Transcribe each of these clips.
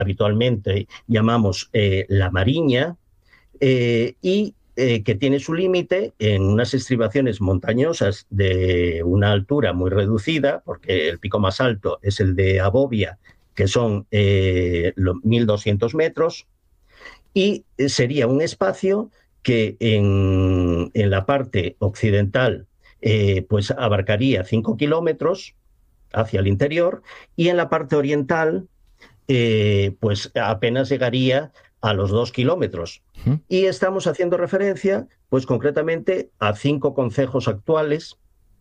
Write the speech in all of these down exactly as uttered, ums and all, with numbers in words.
habitualmente llamamos eh, la Mariña, eh, y eh, que tiene su límite en unas estribaciones montañosas de una altura muy reducida, porque el pico más alto es el de Abovia, que son eh, mil doscientos metros, y sería un espacio que en, en la parte occidental eh, pues abarcaría cinco kilómetros hacia el interior, y en la parte oriental eh, pues apenas llegaría a los dos kilómetros. ¿Mm? Y estamos haciendo referencia, pues concretamente, a cinco concejos actuales,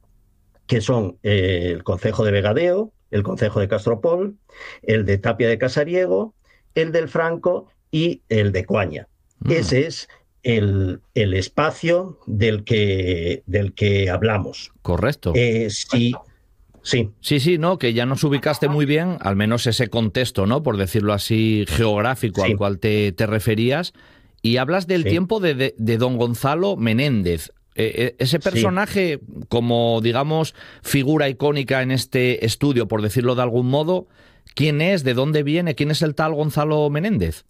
que son eh, el concejo de Vegadeo, el concejo de Castropol, el de Tapia de Casariego, el del Franco y el de Coaña. Mm. Ese es el, el espacio del que, del que hablamos. Correcto. Eh, sí, sí. Sí, sí, no, que ya nos ubicaste muy bien, al menos ese contexto, ¿no? Por decirlo así, geográfico Sí. al cual te, te referías. Y hablas del Sí. tiempo de, de, de don Gonzalo Menéndez. Eh, ese personaje, sí, como, digamos, figura icónica en este estudio, por decirlo de algún modo, ¿quién es? ¿De dónde viene? ¿Quién es el tal Gonzalo Menéndez?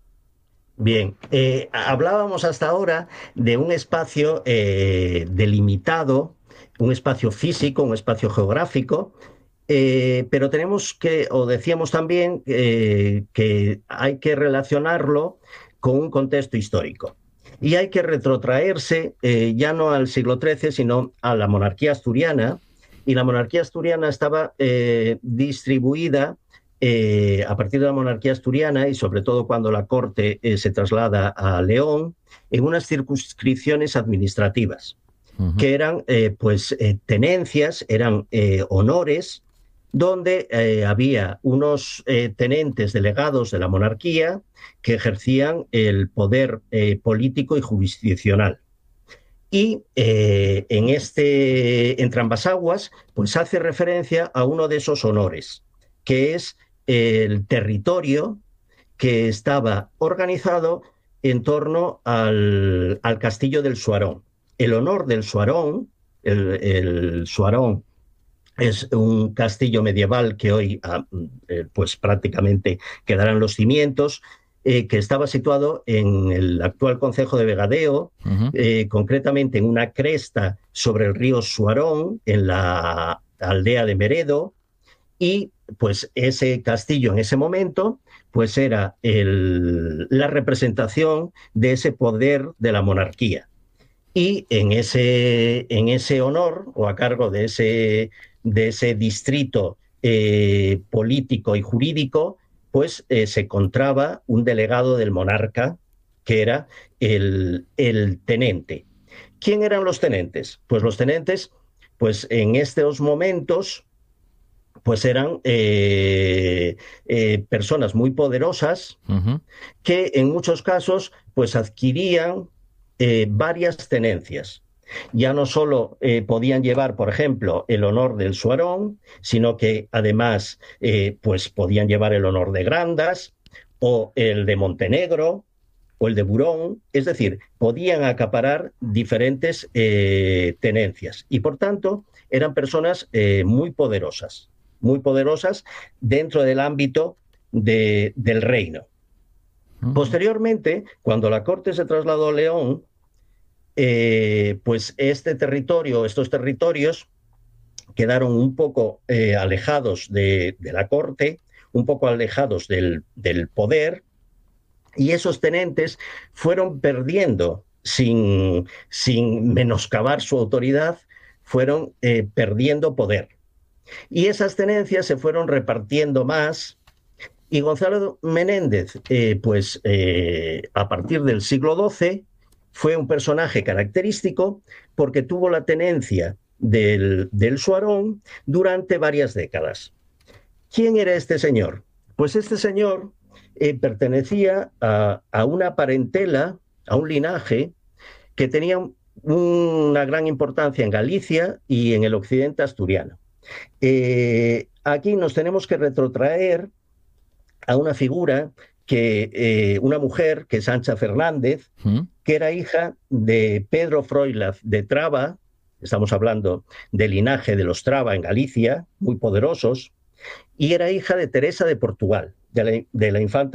Bien, eh, hablábamos hasta ahora de un espacio eh, delimitado, un espacio físico, un espacio geográfico, eh, pero tenemos que, o decíamos también, eh, que hay que relacionarlo con un contexto histórico. Y hay que retrotraerse eh, ya no al siglo trece, sino a la monarquía asturiana. Y la monarquía asturiana estaba eh, distribuida eh, a partir de la monarquía asturiana, y sobre todo cuando la corte eh, se traslada a León, en unas circunscripciones administrativas, uh-huh, que eran eh, pues eh, tenencias, eran eh, honores, donde eh, había unos eh, tenentes delegados de la monarquía que ejercían el poder eh, político y jurisdiccional. Y eh, en este, entre ambas aguas, pues hace referencia a uno de esos honores, que es el territorio que estaba organizado en torno al, al castillo del Suarón. El honor del Suarón, el, el Suarón es un castillo medieval que hoy eh, pues prácticamente quedarán los cimientos, eh, que estaba situado en el actual concejo de Vegadeo, uh-huh, eh, concretamente en una cresta sobre el río Suarón, en la aldea de Meredo, y pues ese castillo en ese momento pues era el, la representación de ese poder de la monarquía. Y en ese, en ese honor, o a cargo de ese, de ese distrito eh, político y jurídico, pues eh, se encontraba un delegado del monarca, que era el, el tenente. ¿Quién eran los tenentes? Pues los tenentes, pues en estos momentos, pues eran eh, eh, personas muy poderosas, uh-huh, que en muchos casos pues adquirían eh, varias tenencias. Ya no solo eh, podían llevar, por ejemplo, el honor del Suarón, sino que además eh, pues podían llevar el honor de Grandas, o el de Montenegro, o el de Burón. Es decir, podían acaparar diferentes eh, tenencias, y por tanto eran personas eh, muy poderosas. muy poderosas dentro del ámbito de, del reino. Uh-huh. Posteriormente, cuando la corte se trasladó a León, eh, pues este territorio, estos territorios quedaron un poco eh, alejados de, de la corte, un poco alejados del, del poder, y esos tenentes fueron perdiendo, sin, sin menoscabar su autoridad, fueron eh, perdiendo poder. Y esas tenencias se fueron repartiendo más, y Gonzalo Menéndez, eh, pues eh, a partir del siglo doce, fue un personaje característico porque tuvo la tenencia del, del Suarón durante varias décadas. ¿Quién era este señor? Pues este señor eh, pertenecía a, a una parentela, a un linaje que tenía una gran importancia en Galicia y en el occidente asturiano. Eh, aquí nos tenemos que retrotraer a una figura, que eh, una mujer, que es Sancha Fernández, ¿Mm? que era hija de Pedro Froilaz de Traba. Estamos hablando del linaje de los Traba en Galicia, muy poderosos, y era hija de Teresa de Portugal. de la, de la infanta